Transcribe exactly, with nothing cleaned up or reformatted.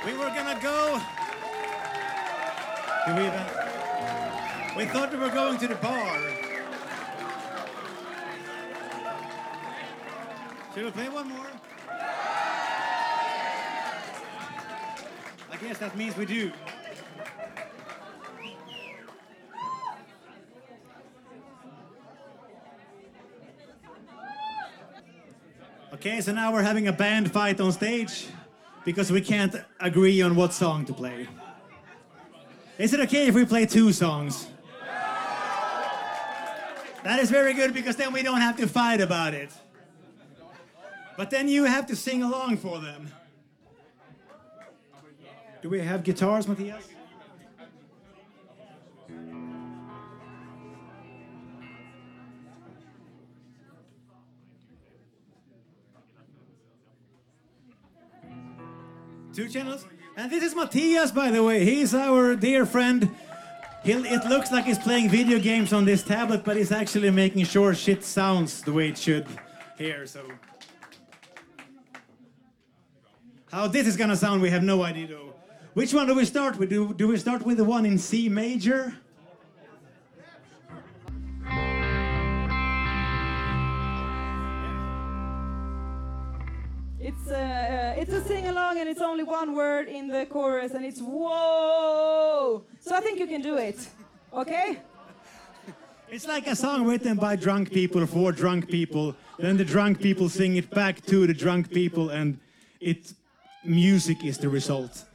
We were gonna go. Did we even? We thought we were going to the bar. Should we play one more? I guess that means we do. Okay, so now we're having a band fight on stage because we can't agree on what song to play. Is it okay if we play two songs? That is very good because then we don't have to fight about it. But then you have to sing along for them. Do we have guitars, Matthias? Two channels. And this is Matthias, by the way. He's our dear friend. He'll, it looks like he's playing video games on this tablet, but he's actually making sure shit sounds the way it should here, so... How this is gonna sound, we have no idea, though. Which one do we start with? Do, do we start with the one in C major? It's a, it's a sing-along and it's only one word in the chorus and it's whoa! So I think you can do it, okay? It's like a song written by drunk people for drunk people. Then the drunk people sing it back to the drunk people and it music is the result.